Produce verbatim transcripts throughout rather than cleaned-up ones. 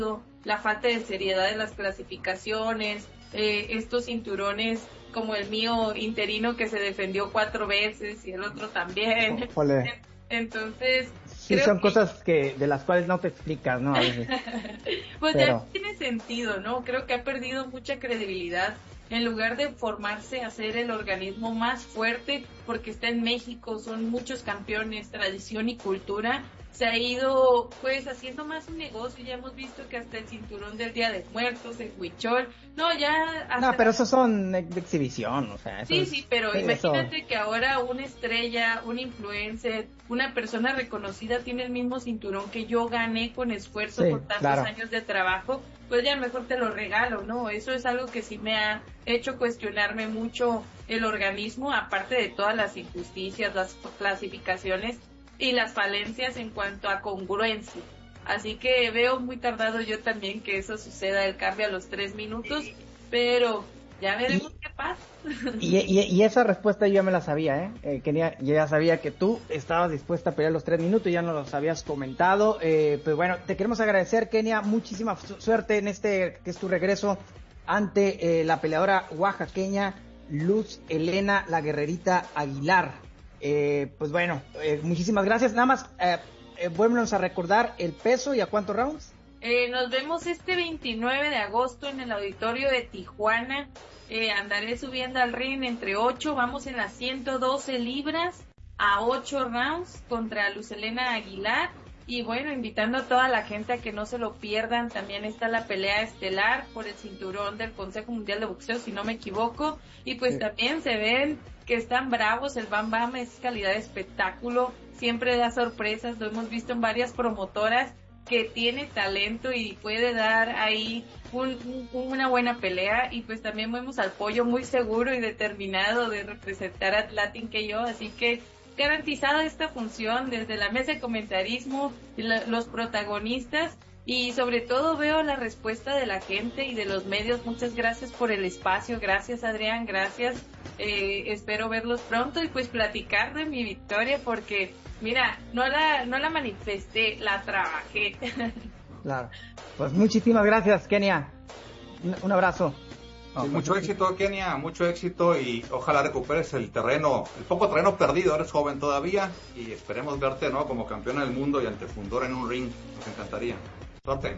la falta de seriedad de las clasificaciones, eh, estos cinturones como el mío interino que se defendió cuatro veces y el otro también. Ole. Entonces, sí, son que... cosas que de las cuales no te explicas, ¿no? A veces. Pues Pero... ya tiene sentido, ¿no? Creo que ha perdido mucha credibilidad. En lugar de formarse a ser el organismo más fuerte, porque está en México, son muchos campeones, tradición y cultura, se ha ido pues haciendo más un negocio. Ya hemos visto que hasta el cinturón del Día de Muertos, el huichol, no, ya... Hasta... No, pero esos son de exhibición, o sea... Sí, es... sí, pero eso... imagínate que ahora una estrella, un influencer, una persona reconocida tiene el mismo cinturón que yo gané con esfuerzo, sí, por tantos claro. años de trabajo, pues ya mejor te lo regalo, ¿no? Eso es algo que sí me ha hecho cuestionarme mucho el organismo, aparte de todas las injusticias, las clasificaciones y las falencias en cuanto a congruencia. Así que veo muy tardado yo también que eso suceda, el cambio a los tres minutos, pero ya veremos y, qué pasa. Y, y, y esa respuesta yo ya me la sabía, ¿eh? eh Kenia, yo ya sabía que tú estabas dispuesta a pelear los tres minutos, ya nos los habías comentado. Eh, pues bueno, te queremos agradecer, Kenia, muchísima suerte en este que es tu regreso ante eh, la peleadora oaxaqueña Luz Helena La Guerrerita Aguilar. Eh, pues bueno, eh, muchísimas gracias. Nada más, eh, eh, vuélvenos a recordar el peso y a cuántos rounds. Eh, nos vemos este veintinueve de agosto en el auditorio de Tijuana. Eh, andaré subiendo al ring entre ocho, vamos en las ciento doce libras a ocho rounds contra Luz Helena Aguilar. Y bueno, invitando a toda la gente a que no se lo pierdan. También está la pelea estelar por el cinturón del Consejo Mundial de Boxeo, si no me equivoco. Y pues sí, también se ven que están bravos. El Bam Bam es calidad de espectáculo, siempre da sorpresas, lo hemos visto en varias promotoras, que tiene talento y puede dar ahí un, un, una buena pelea. Y pues también vemos al Pollo muy seguro y determinado de representar a Latin K O, así que garantizada esta función desde la mesa de comentarismo, la, los protagonistas, y sobre todo veo la respuesta de la gente y de los medios. Muchas gracias por el espacio, gracias Adrián, gracias, eh, espero verlos pronto y pues platicar de mi victoria, porque mira, no la no la manifesté, la trabajé. Claro, pues muchísimas gracias, Kenia, un, un abrazo. No, mucho éxito, Kenia, mucho éxito, y ojalá recuperes el terreno, el poco terreno perdido. Eres joven todavía y esperemos verte, ¿no?, como campeona del mundo y ante Fundora en un ring. Nos encantaría. Suerte.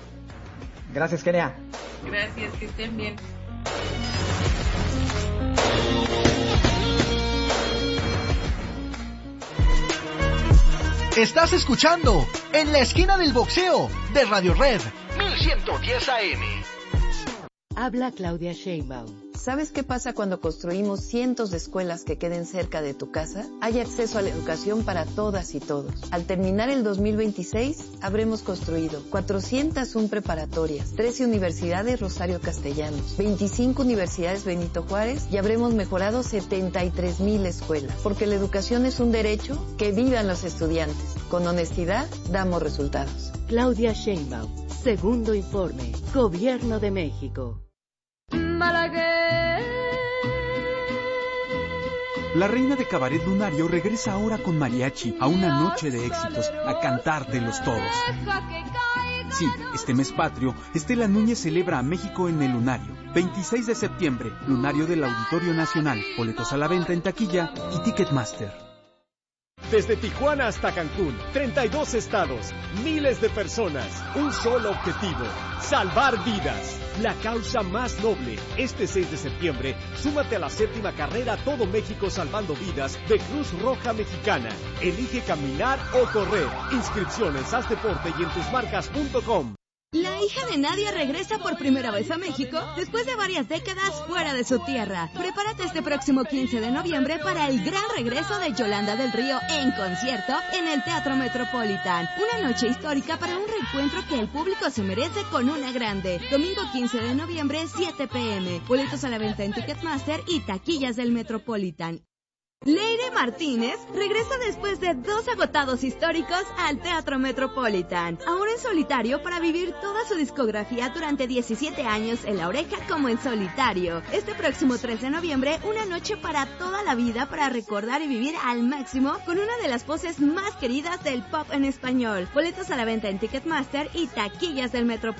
Gracias, Kenia. Gracias, que estén bien. Estás escuchando En la Esquina del Boxeo de Radio Red mil ciento diez A M. Habla Claudia Sheinbaum. ¿Sabes qué pasa cuando construimos cientos de escuelas que queden cerca de tu casa? Hay acceso a la educación para todas y todos. Al terminar el dos mil veintiséis, habremos construido cuatrocientas una preparatorias, trece universidades Rosario Castellanos, veinticinco universidades Benito Juárez y habremos mejorado setenta y tres mil escuelas. Porque la educación es un derecho, que vivan los estudiantes. Con honestidad, damos resultados. Claudia Sheinbaum. Segundo informe. Gobierno de México. La reina de cabaret lunario regresa ahora con mariachi a una noche de éxitos, a cantar de los toros. Sí, este mes patrio, Estela Núñez celebra a México en el Lunario. veintiséis de septiembre, Lunario del Auditorio Nacional. Boletos a la venta en taquilla y Ticketmaster. Desde Tijuana hasta Cancún, treinta y dos estados, miles de personas, un solo objetivo, salvar vidas. La causa más noble. Este seis de septiembre, súmate a la séptima carrera Todo México Salvando Vidas de Cruz Roja Mexicana. Elige caminar o correr. Inscripciones, haz deporte y en tus marcas punto com. La hija de Nadia regresa por primera vez a México después de varias décadas fuera de su tierra. Prepárate este próximo quince de noviembre para el gran regreso de Yolanda del Río en concierto en el Teatro Metropolitan. Una noche histórica para un reencuentro que el público se merece con una grande. Domingo quince de noviembre, siete pe eme. Boletos a la venta en Ticketmaster y taquillas del Metropolitan. Leire Martínez regresa después de dos agotados históricos al Teatro Metropolitan, ahora en solitario para vivir toda su discografía durante diecisiete años en La Oreja como en solitario. Este próximo tres de noviembre, una noche para toda la vida para recordar y vivir al máximo con una de las voces más queridas del pop en español. Boletos a la venta en Ticketmaster y taquillas del Metropolitan.